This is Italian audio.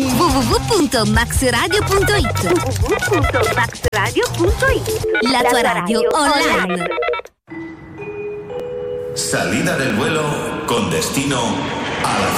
www.maxradio.it. La tua radio online. Salida del vuelo con destino a la